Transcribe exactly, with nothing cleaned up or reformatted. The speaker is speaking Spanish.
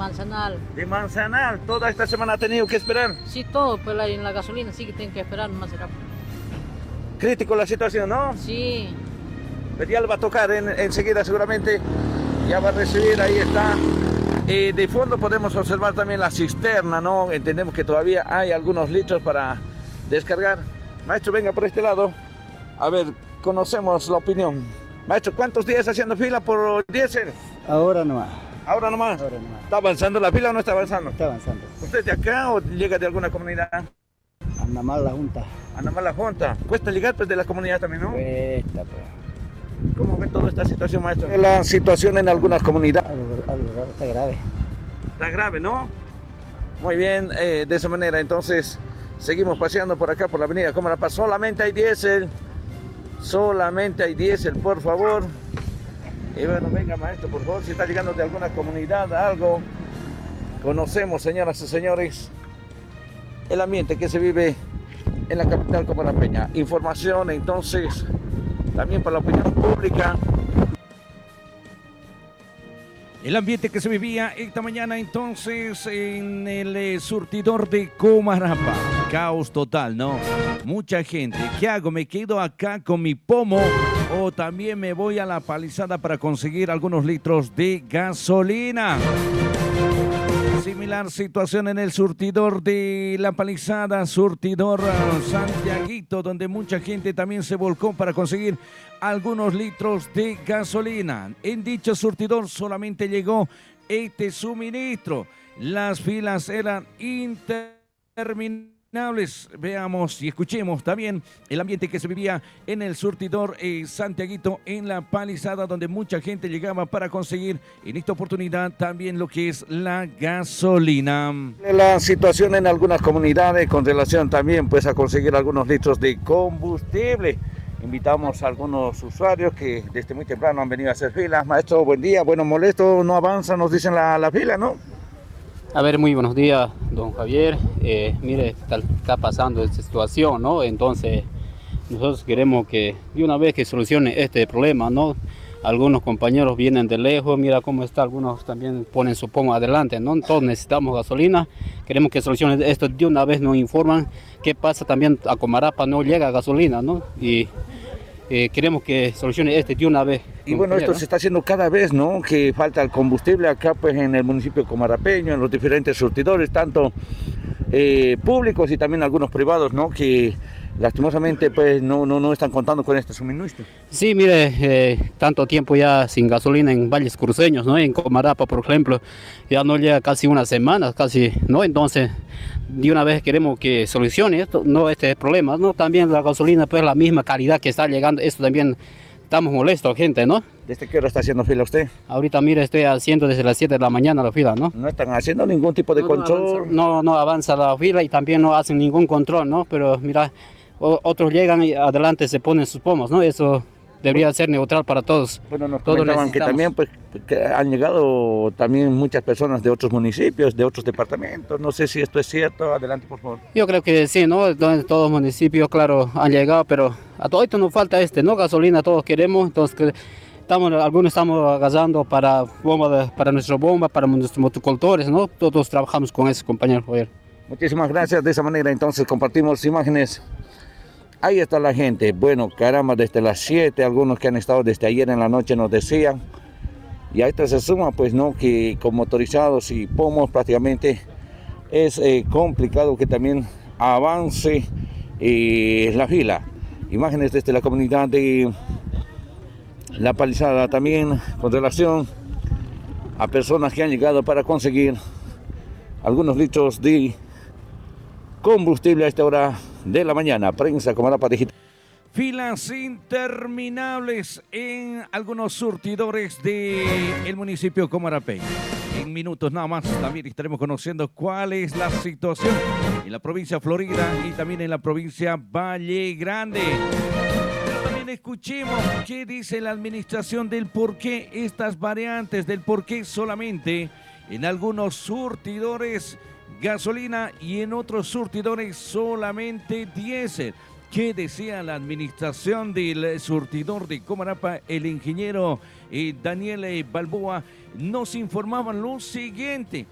Manzanal. De Manzanal, toda esta semana ha tenido que esperar. Sí, todo, pero la- en la gasolina sí que tienen que esperar más rápido. Crítico la situación, ¿no? Sí, Pero ya le va a tocar en- enseguida seguramente. Ya va a recibir, ahí está. Eh, de fondo podemos observar también la cisterna, ¿no? Entendemos que todavía hay algunos litros para descargar. Maestro, venga por este lado. A ver, conocemos la opinión. Maestro, ¿cuántos días haciendo fila por diésel? Ahora no, Ahora nomás. ahora no. ¿Está avanzando la fila o no está avanzando? Está avanzando. ¿Usted es de acá o llega de alguna comunidad? Anda mal la junta. Anda más la junta. Cuesta llegar pues de la comunidad también, ¿no? Cuesta, pues. ¿Cómo ve toda esta situación, maestro? La situación en algunas comunidades Algo, algo raro, está grave. está grave, ¿no? Muy bien, eh, de esa manera, entonces, seguimos paseando por acá, por la avenida Cómara Paz. Solamente hay diésel, solamente hay diésel, por favor. Y bueno, venga, maestro, por favor, si está llegando de alguna comunidad, algo. Conocemos, señoras y señores, el ambiente que se vive en la capital comarapeña. Información, entonces, también para la opinión pública. El ambiente que se vivía esta mañana entonces en el eh, surtidor de Comarapa. Caos total, ¿no? Mucha gente. ¿Qué hago? ¿Me quedo acá con mi pomo o también me voy a la palizada para conseguir algunos litros de gasolina? Similar situación en el surtidor de La Palizada, surtidor uh, Santiaguito, donde mucha gente también se volcó para conseguir algunos litros de gasolina. En dicho surtidor solamente llegó este suministro. Las filas eran interminables. Veamos y escuchemos también el ambiente que se vivía en el surtidor eh, Santiaguito en La Palizada, donde mucha gente llegaba para conseguir en esta oportunidad también lo que es la gasolina. La situación en algunas comunidades con relación también pues a conseguir algunos litros de combustible. Invitamos a algunos usuarios que desde muy temprano han venido a hacer filas. Maestro, buen día. Bueno, molesto, no avanza, nos dicen la, la fila, ¿no? A ver, muy buenos días, don Javier. Eh, mire, está, está pasando esta situación, ¿no? Entonces, nosotros queremos que de una vez que solucione este problema, ¿no? Algunos compañeros vienen de lejos, mira cómo está, algunos también ponen su pomo adelante, ¿no? Todos necesitamos gasolina, queremos que solucione esto de una vez, nos informan qué pasa también a Comarapa, no llega gasolina, ¿no? Y eh, queremos que solucione este de una vez. Y bueno, esto ¿no? se está haciendo cada vez, ¿no? Que falta el combustible acá, pues en el municipio comarapeño, en los diferentes surtidores, tanto eh, públicos y también algunos privados, ¿no? Que lastimosamente, pues no, no, no están contando con este suministro. Sí, mire, eh, tanto tiempo ya sin gasolina en valles cruceños, ¿no? En Comarapa, por ejemplo, ya no llega casi una semana, casi, ¿no? Entonces, de una vez queremos que solucione esto, no este problema, ¿no? También la gasolina, pues la misma calidad que está llegando, esto también estamos molestos, gente, ¿no? ¿Desde qué hora está haciendo fila usted? Ahorita, mire, estoy haciendo desde las siete de la mañana la fila, ¿no? No están haciendo ningún tipo de No, control. No avanza, no, no avanza la fila y también no hacen ningún control, ¿no? Pero mira, o- otros llegan y adelante se ponen sus pomos, ¿no? Eso debería ser neutral para todos. Bueno, nos Todos comentaban que necesitamos. también pues, que han llegado también muchas personas de otros municipios, de otros departamentos. No sé si esto es cierto. Adelante, por favor. Yo creo que sí, ¿no? Entonces, todos los municipios, claro, han llegado, pero a todo esto nos falta este, ¿no? Gasolina todos queremos, entonces que estamos, algunos estamos gastando para, bomba de- para nuestra bomba, para nuestros motocultores, ¿no? Todos trabajamos con eso, compañero Javier. Muchísimas gracias. De esa manera entonces compartimos imágenes. Ahí está la gente. Bueno, caramba, desde las siete, algunos que han estado desde ayer en la noche nos decían. Y a esto se suma, pues, ¿no? Que con motorizados y pomos prácticamente es eh, complicado que también avance eh, la fila. Imágenes desde la comunidad de La Palizada también con relación a personas que han llegado para conseguir algunos litros de combustible a esta hora de la mañana. Prensa Comarapa Digital. Filas interminables en algunos surtidores del municipio Comarapeño. En minutos nada más también estaremos conociendo cuál es la situación en la provincia de Florida y también en la provincia Valle Grande. Pero también escuchemos qué dice la administración del por qué estas variantes, del por qué solamente en algunos surtidores gasolina y en otros surtidores solamente diésel. ¿Qué decía la administración del surtidor de Comarapa? El ingeniero eh, Daniel eh, Balboa nos informaba lo siguiente.